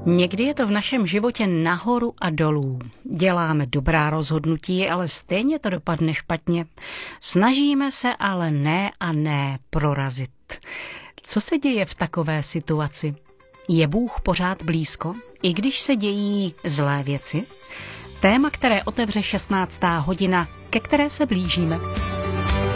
Někdy je to v našem životě nahoru a dolů. Děláme dobrá rozhodnutí, ale stejně to dopadne špatně. Snažíme se, ale ne a ne prorazit. Co se děje v takové situaci? Je Bůh pořád blízko, i když se dějí zlé věci? Téma, které otevře 16. hodina, ke které se blížíme.